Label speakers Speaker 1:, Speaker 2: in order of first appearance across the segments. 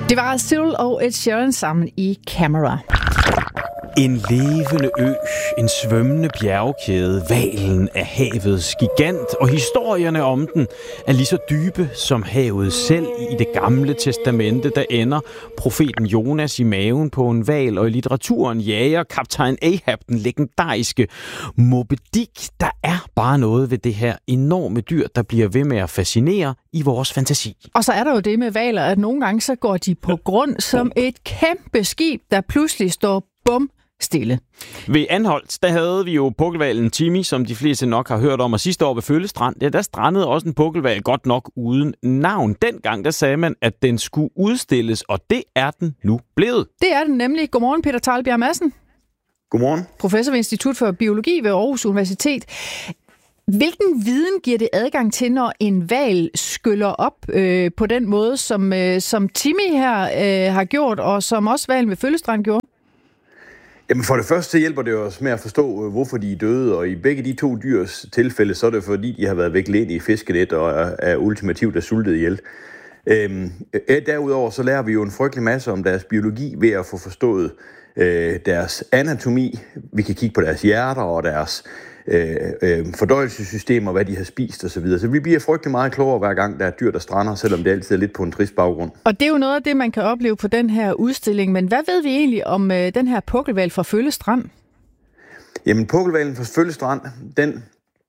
Speaker 1: Det var Cyril og Ed Sheeran sammen i Camera.
Speaker 2: En levende ø, en svømmende bjergkæde, hvalen er havets gigant, og historierne om den er lige så dybe som havet selv i Det Gamle Testamente, der ender profeten Jonas i maven på en hval, og i litteraturen jager kaptajn Ahab den legendariske Moby Dick. Der er bare noget ved det her enorme dyr, der bliver ved med at fascinere i vores fantasi.
Speaker 1: Og så er der jo det med hvaler, at nogle gange så går de på grund som et kæmpe skib, der pludselig står bum stille.
Speaker 2: Ved Anholt, der havde vi jo pukkelhvalen Timmy, som de fleste nok har hørt om, og sidste år ved Følle Strand, ja, der strandede også en pukkelhval, godt nok uden navn. Dengang, der sagde man, at den skulle udstilles, og det er den nu blevet.
Speaker 1: Det er den nemlig. Godmorgen, Peter Thalbjerg Madsen.
Speaker 3: Godmorgen.
Speaker 1: Professor ved Institut for Biologi ved Aarhus Universitet. Hvilken viden giver det adgang til, når en hval skyller op på den måde, som Timmy her har gjort, og som også hvalen ved Følle Strand gjorde?
Speaker 3: Jamen for det første hjælper det os med at forstå, hvorfor de er døde, og i begge de to dyrs tilfælde, så er det fordi, de har været væklet i fiskenet og er ultimativt er sultet ihjel. Derudover så lærer vi jo en frygtelig masse om deres biologi ved at få forstået deres anatomi. Vi kan kigge på deres hjerter og deres fordøjelsessystemer, hvad de har spist osv. Så vi bliver frygtelig meget klogere hver gang, der er dyr, der strander, selvom det altid er lidt på en trist baggrund.
Speaker 1: Og det er jo noget af det, man kan opleve på den her udstilling. Men hvad ved vi egentlig om den her pukkelhval fra Følle Strand?
Speaker 3: Jamen, pukkelhvalen fra Følle Strand, den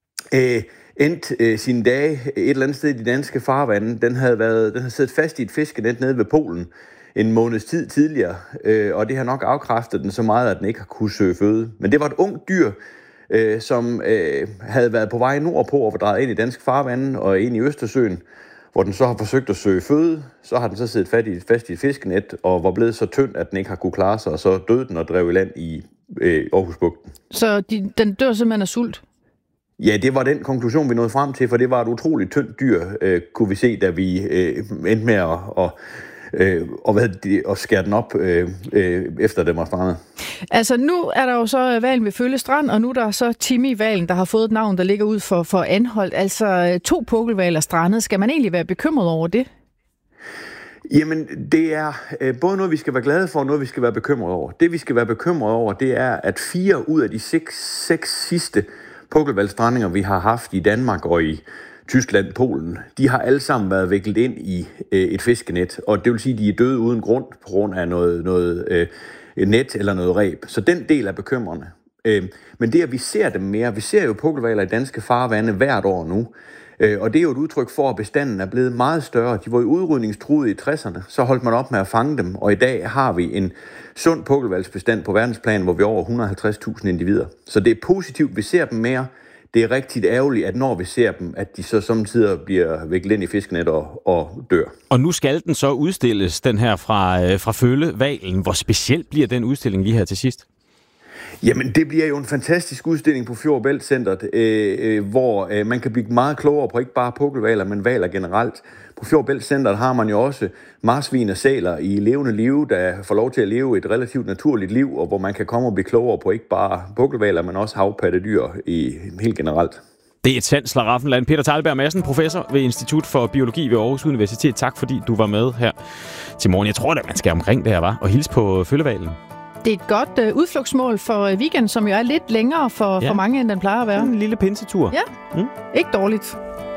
Speaker 3: endte sine dage et eller andet sted i de danske farvande. Den havde siddet fast i et fiskenet nede ved Polen en måneds tid tidligere, og det har nok afkræftet den så meget, at den ikke har kunnet søge føde. Men det var et ungt dyr, som havde været på vej nordpå og var drejet ind i dansk farvande og ind i Østersøen, hvor den så har forsøgt at søge føde. Så har den så siddet fast i et fiskenet og var blevet så tynd, at den ikke har kunne klare sig, og så døde den og drev i land i Aarhusbugten.
Speaker 1: Så den dør simpelthen af sult?
Speaker 3: Ja, det var den konklusion, vi nåede frem til, for det var et utroligt tyndt dyr, kunne vi se, da vi endte med at skære den op, efter den var strandet.
Speaker 1: Altså nu er der jo så hvalen ved Følle Strand, og nu er der så Timmy-hvalen, der har fået et navn, der ligger ud for Anholt. Altså 2 pukkelhvaler strandet. Skal man egentlig være bekymret over det?
Speaker 3: Jamen, det er både noget, vi skal være glade for, og noget, vi skal være bekymret over. Det, vi skal være bekymret over, det er, at 4 ud af de 6 sidste pukkelhvalstrandinger, vi har haft i Danmark og i Tyskland, Polen, de har alle sammen været viklet ind i et fiskenet, og det vil sige, at de er døde uden grund på grund af noget net eller noget reb. Så den del er bekymrende. Men det, at vi ser dem mere, vi ser jo pukkelhvaler i danske farvande hvert år nu, og det er jo et udtryk for, at bestanden er blevet meget større. De var jo udrydningstruede i 60'erne, så holdt man op med at fange dem, og i dag har vi en sund pukkelhvalsbestand på verdensplan, hvor vi er over 150.000 individer. Så det er positivt, vi ser dem mere. Det er rigtig ærgerligt, at når vi ser dem, at de så samtidig bliver viklet ind i fiskenet og dør.
Speaker 2: Og nu skal den så udstilles, den her fra Følle-hvalen. Hvor specielt bliver den udstilling lige her til sidst?
Speaker 3: Jamen, det bliver jo en fantastisk udstilling på Fjord Bælt Centret, hvor man kan blive meget klogere på ikke bare pukkelhvaler, men hvaler generelt. På Fjord Bælt Centret har man jo også marsvin og sæler i levende liv, der får lov til at leve et relativt naturligt liv, og hvor man kan komme og blive klogere på ikke bare pukkelhvaler, men også havpattedyr helt generelt.
Speaker 2: Det er et sandt slaraffenland. Peter Thalbjerg Madsen, professor ved Institut for Biologi ved Aarhus Universitet. Tak fordi du var med her til morgen. Jeg tror da, man skal omkring det her, var, og hilse på følgehvalen.
Speaker 1: Det er et godt udflugtsmål for weekend, som jo er lidt længere for mange, end den plejer at være.
Speaker 2: En lille pinsetur.
Speaker 1: Ja, ikke dårligt.